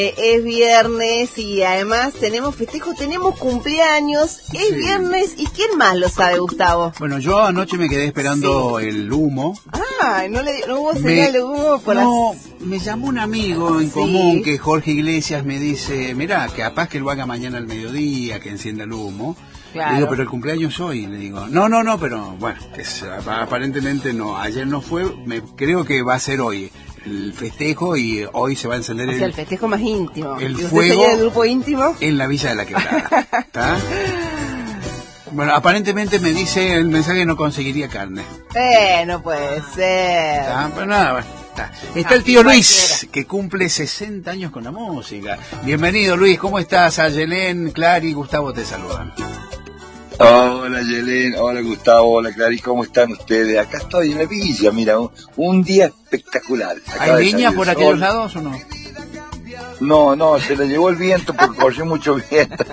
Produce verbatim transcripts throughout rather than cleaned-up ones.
Es viernes y además tenemos festejo, tenemos cumpleaños, es sí. viernes y ¿quién más lo sabe, Gustavo? Bueno, yo anoche me quedé esperando sí. el humo. Ah, no, le, no hubo señal de humo por No, las... me llamó un amigo en sí. común que Jorge Iglesias me dice, mirá, que capaz que lo haga mañana al mediodía, que encienda el humo. Claro. Le digo, pero el cumpleaños hoy, le digo, no, no, no, pero bueno, es, aparentemente no, ayer no fue, me, creo que va a ser hoy el festejo y hoy se va a encender o el, sea, el festejo más íntimo. El ¿Y fuego del grupo íntimo? En la Villa de la Quebrada. ¿Está? Bueno, aparentemente me dice el mensaje que no conseguiría carne. Eh, no puede ser. ¿Está? Pero nada, bueno. Está, está el tío Luis, que cumple sesenta años con la música. Bienvenido, Luis, ¿cómo estás? A Yelén, Clary, Gustavo te saludan. Hola Yelén, hola Gustavo, hola Clarice, ¿cómo están ustedes? Acá estoy en la villa, mira, un, un día espectacular. Acaba ¿Hay leña por aquellos lados o no? No, no, se la llevó el viento porque corrió mucho viento.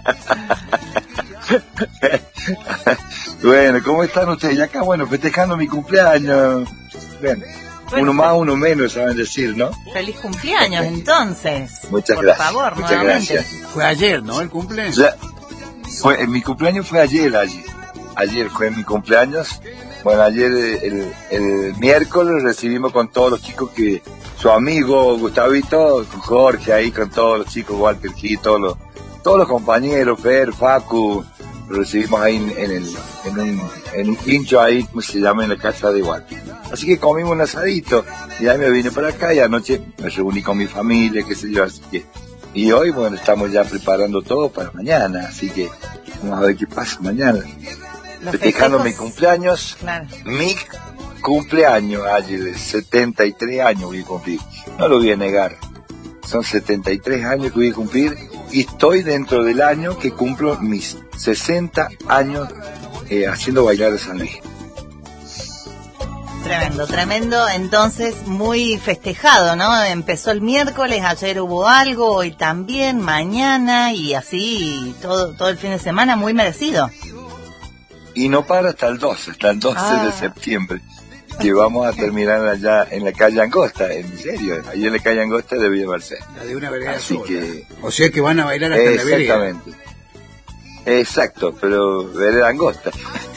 Bueno, ¿cómo están ustedes? Y acá, bueno, festejando mi cumpleaños. Bueno, uno más, uno menos, saben decir, ¿no? Feliz cumpleaños, entonces. Muchas por gracias. Por favor, muchas nuevamente. gracias. Fue ayer, ¿no? El cumple. Ya. Fue, mi cumpleaños fue ayer, ayer, ayer fue mi cumpleaños. Bueno, ayer el, el miércoles recibimos con todos los chicos que, su amigo Gustavito, con Jorge ahí, con todos los chicos, Walter G, todos los, todos los compañeros, Fer, Facu, lo recibimos ahí en, en, el, en, un, en un quincho ahí, como se llama, en la casa de Walter. Así que comimos un asadito, y ahí me vine para acá y anoche me reuní con mi familia, qué sé yo, así que... Y hoy, bueno, estamos ya preparando todo para mañana, así que vamos a ver qué pasa mañana. Los festejando festejos... mi cumpleaños, claro. mi cumpleaños, ayer de setenta y tres años voy a cumplir. No lo voy a negar, son setenta y tres años que voy a cumplir y estoy dentro del año que cumplo mis sesenta años eh, haciendo bailar a San Luis. Tremendo, tremendo, entonces muy festejado, ¿no? Empezó el miércoles, ayer hubo algo, hoy también, mañana y así todo todo el fin de semana muy merecido. Y no para hasta el doce, hasta el doce ah. de septiembre, que vamos a terminar allá en la calle Angosta, en serio, allí en la calle Angosta de Villa Mercedes. La de una vereda Así sola. Que, o sea que van a bailar hasta en la vereda. Exactamente. Exacto, pero vereda Angosta.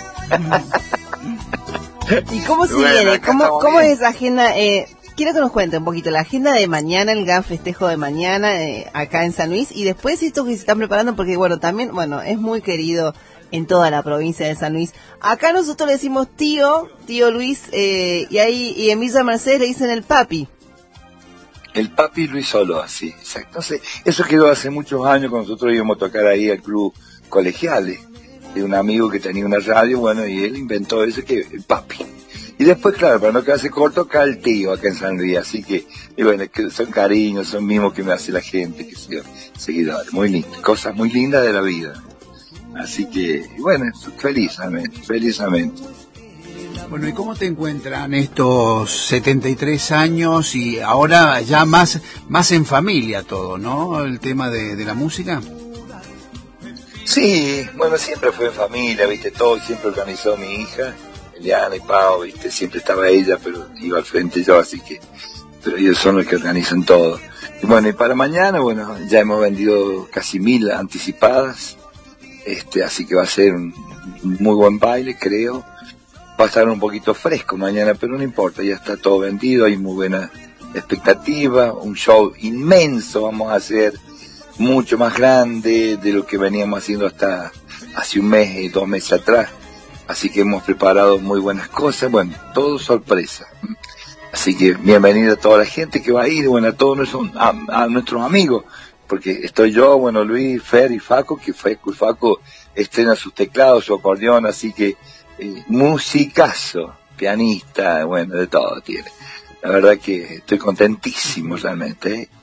¿Y cómo se bueno, viene? ¿Cómo, ¿Cómo es esa agenda? Eh, quiero que nos cuente un poquito la agenda de mañana, el gran festejo de mañana eh, acá en San Luis y después esto que se están preparando porque bueno, también, bueno, es muy querido en toda la provincia de San Luis. Acá nosotros le decimos tío, tío Luis, eh, y ahí y en Villa Mercedes le dicen el papi. El papi Luis Solo, así, exacto. Entonces, eso quedó hace muchos años cuando nosotros íbamos a tocar ahí al club Colegiales. De un amigo que tenía una radio, bueno, y él inventó eso que el papi. Y después, claro, para no quedarse corto, acá el tío, acá en San Luis. Así que, y bueno, que son cariños, son mimos que me hace la gente, que son seguidores. Muy lindo, cosas muy lindas de la vida. Así que, bueno, felizmente, felizmente. Bueno, ¿y cómo te encuentran estos setenta y tres años y ahora ya más, más en familia todo, ¿no? El tema de, de la música. Sí, bueno, siempre fue en familia, viste, todo, siempre organizó mi hija, Eliana y Pau, viste, siempre estaba ella, pero iba al frente yo, así que, pero ellos son los que organizan todo. Y bueno, y para mañana, bueno, ya hemos vendido casi mil anticipadas, este, así que va a ser un, un muy buen baile, creo. Va a estar un poquito fresco mañana, pero no importa, ya está todo vendido, hay muy buena expectativa, un show inmenso vamos a hacer, mucho más grande de lo que veníamos haciendo hasta hace un mes y dos meses atrás, así que hemos preparado muy buenas cosas, bueno, todo sorpresa, así que bienvenida a toda la gente que va a ir, bueno, a todos nuestros, a, a nuestros amigos, porque estoy yo, bueno, Luis, Fer y Faco, que Faco, Faco estrena sus teclados, su acordeón, así que eh, musicazo, pianista, bueno, de todo tiene, la verdad que estoy contentísimo realmente, ¿eh?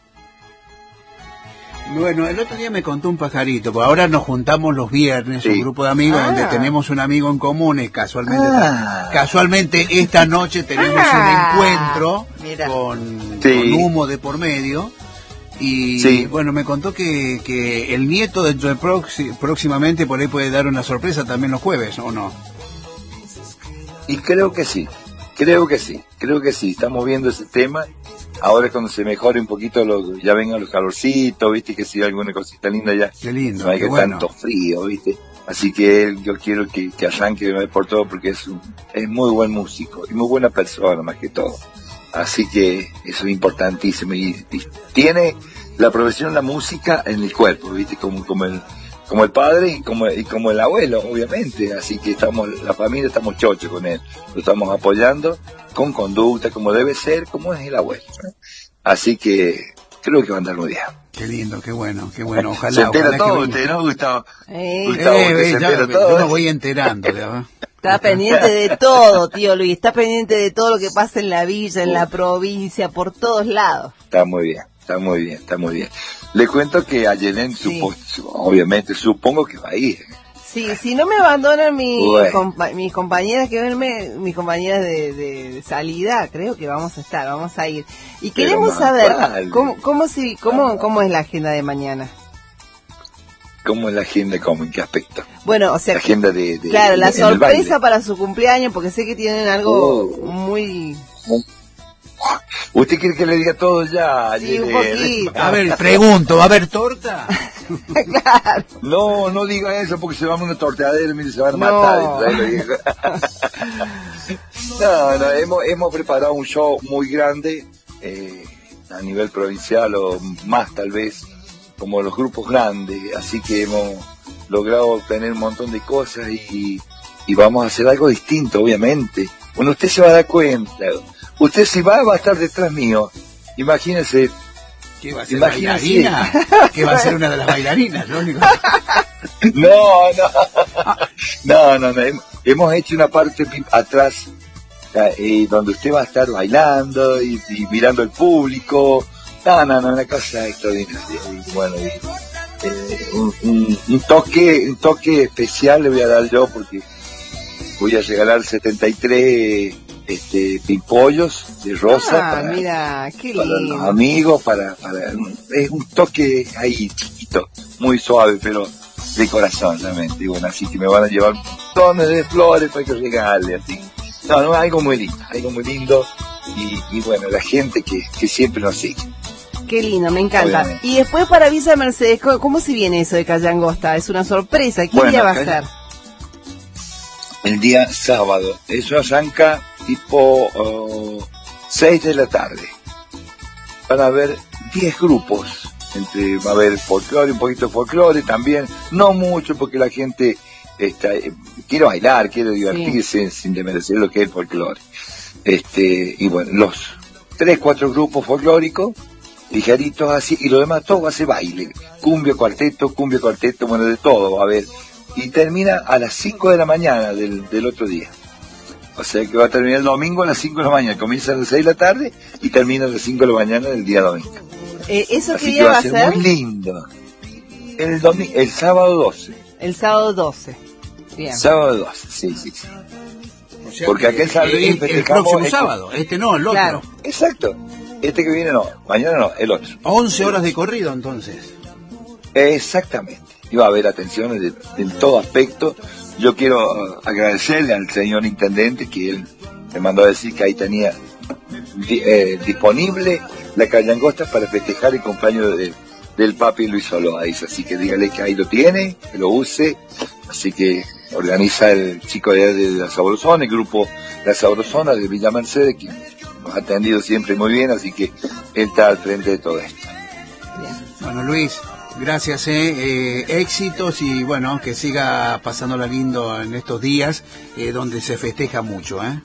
Bueno, el otro día me contó un pajarito, porque ahora nos juntamos los viernes, sí. Un grupo de amigos ah. donde tenemos un amigo en común, y casualmente, ah. casualmente esta noche tenemos ah. un encuentro con, sí. con humo de por medio, y sí. bueno, me contó que, que el nieto dentro de proxi, próximamente por ahí puede dar una sorpresa también los jueves, ¿o no? Y creo que sí, creo que sí, creo que sí, estamos viendo ese tema. ahora es cuando se mejore un poquito, lo, ya vengan los calorcitos, viste, que si hay alguna cosita linda ya. Qué lindo, no hay qué que bueno. tanto frío, viste. Así que yo quiero que, que arranque por todo porque es un, es muy buen músico y muy buena persona más que todo. Así que eso es importantísimo y, y tiene la profesión de la música en el cuerpo, viste, como, como el como el padre y como, y como el abuelo, obviamente. Así que estamos, la familia estamos chochos con él, lo estamos apoyando con conducta, como debe ser, como es el abuelo, ¿no? Así que creo que va a andar muy bien. Qué lindo, qué bueno, qué bueno. Ojalá. Se entera ojalá todo que usted, ¿no, Gustavo? Eh, Gustavo, eh, usted eh, se ya, entera me- todo. yo me voy enterando. ya. Está pendiente de todo, tío Luis. Está pendiente de todo lo que pasa en la villa, en la provincia, por todos lados. Está muy bien, está muy bien, está muy bien. Le cuento que a Yelén, Sí. supo- su- obviamente, supongo que va a ir. Sí, si no me abandonan mi, Bueno. compa- mis compañeras que verme, mis compañeras de, de salida, creo que vamos a estar, vamos a ir. Y Pero queremos más saber vale. cómo, cómo, si, cómo, cómo es la agenda de mañana. ¿Cómo es la agenda? ¿Cómo? ¿En qué aspecto? Bueno, o sea, La agenda de... de- claro, la en el baile. sorpresa para su cumpleaños, porque sé que tienen algo Oh. muy... ¿Usted quiere que le diga todo ya? Sí, un Yelén? poquito. A ver, pregunto, ¿va a haber torta? Claro. No, no diga eso porque se va a una torteadera y mire, se van a No. matar. ¿sabes lo que digo? no, no, hemos, hemos preparado un show muy grande eh, a nivel provincial o más tal vez, como los grupos grandes, así que hemos logrado obtener un montón de cosas y, y vamos a hacer algo distinto, obviamente. Bueno, usted se va a dar cuenta. Usted si va, va a estar detrás mío. Imagínese. ¿Qué va a ser Imagínate. bailarina? ¿Qué va a ser una de las bailarinas? Lo único. No, no. No, no, no. Hem- Hemos hecho una parte pi- atrás eh, donde usted va a estar bailando y, y mirando al público. No, no, no, una cosa extraordinaria. Y bueno, y, eh, un, un- un toque, un toque especial le voy a dar yo porque voy a regalar setenta y tres este, pimpollos de rosa Ah, para, mira, qué para los lindo. amigos, para, para es un toque ahí chiquito, muy suave, pero de corazón realmente. Y bueno, así que me van a llevar montones de flores para que regale, así. No, no, algo muy lindo, algo muy lindo. Y, y bueno, la gente que, que siempre nos sigue. Qué lindo, me encanta. Obviamente. Y después para Villa Mercedes, ¿cómo, cómo se viene eso de Calle Angosta? Es una sorpresa. ¿Qué Bueno, día va a Calle- ser? El día sábado, eso arranca tipo oh, seis de la tarde. Van a haber diez grupos, entre va a haber folclore, un poquito de folclore también, no mucho porque la gente está, eh, quiere bailar, quiere divertirse sin desmerecer lo que es el folclore. Este, y bueno, los tres, cuatro grupos folclóricos, ligeritos así, y lo demás todo va a ser baile, cumbia, cuarteto, cumbia, cuarteto, bueno, de todo va a haber. Y termina a las cinco de la mañana del, del otro día. O sea que va a terminar el domingo a las cinco de la mañana. Comienza a las seis de la tarde y termina a las cinco de la mañana del día domingo. Eh, ¿Eso qué Así día que va va a a ser ser? muy lindo. El, domi- el sábado doce. El sábado doce. Bien. Sábado doce, sí, sí, sí. O sea Porque que aquel San Luis el, el festejamos próximo esto. sábado, este no, el otro. Claro. Exacto. Este que viene no, mañana no, el otro. once horas de corrido entonces. Exactamente. Y va a haber atenciones de, en todo aspecto. Yo quiero uh, agradecerle al señor intendente que él me mandó a decir que ahí tenía di- eh, disponible la calle Angosta para festejar el cumpleaños de- del papi Luis Oloaiz. Así que dígale que ahí lo tiene, que lo use. Así que organiza el chico de, de la Sabrosona, el grupo La Sabrosona de Villa Mercedes, que nos ha atendido siempre muy bien, así que él está al frente de todo esto. Bueno, Luis, gracias, eh, eh, éxitos y bueno, que siga pasándola lindo en estos días eh, donde se festeja mucho, ¿eh?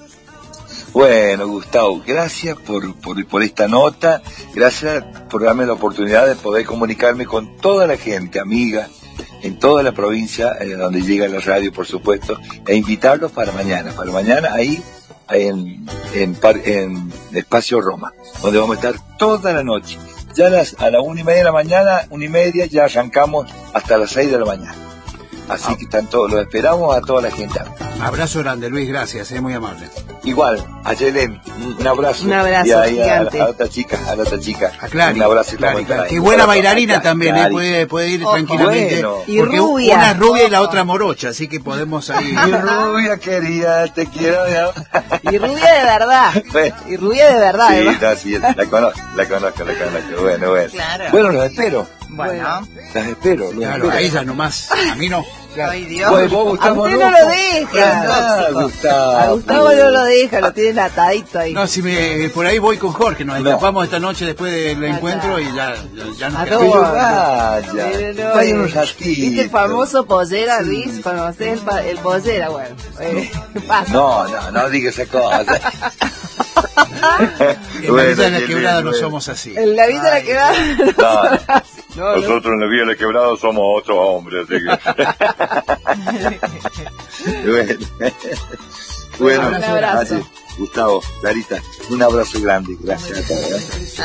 Bueno, Gustavo, gracias por, por, por esta nota, gracias por darme la oportunidad de poder comunicarme con toda la gente, amiga, en toda la provincia, eh, donde llega la radio, por supuesto, e invitarlos para mañana, para mañana ahí en, en, par- en Espacio Roma, donde vamos a estar toda la noche. Ya a las, a la una y media de la mañana, una y media, ya arrancamos hasta las seis de la mañana. Así que están todos, los esperamos a toda la gente. Un abrazo grande, Luis, gracias, es muy amable. Igual, a Yelén, un abrazo. Un abrazo y ahí gigante. A, a la otra chica, a la otra chica. A Clary, un abrazo. Clary, Clary. Qué buena bailarina también, eh, puede, puede ir Ojo. tranquilamente. Bueno. Y Porque rubia. una es rubia y la otra morocha, así que podemos ahí. Mi rubia querida, te quiero. Y rubia de verdad. Bueno. Y rubia de verdad, Sí, además. no, sí, la conozco, la conozco, la conozco. Bueno, bueno. Claro. Bueno, los espero. Bueno. Las espero, los Claro, espero. a ella nomás, a mí no. Claro. Ay, Dios. Pues vos, A Gustavo, usted no loco. lo deja. Ah, Gustavo. A Gustavo no lo deja, lo tiene atadito ahí. No, si me, por ahí voy con Jorge, nos No. escapamos esta noche después del Ah, encuentro y ya, ya, ya nos A quedamos. Pero todos. vaya, Eh, no, vaya eh, unos ratitos. ¿Viste el famoso pollera, Luis? ¿Conocés el, pa- el pollera? Bueno, eh, pasa. No, no, no digas esa cosa. En la vida de la quebrada no somos así. En la vida la que va. No. No, no. Nosotros en la vida de la quebrada somos otros hombres, así que... bueno, bueno, Un abrazo. Gustavo, Clarita, un abrazo grande, gracias a todos.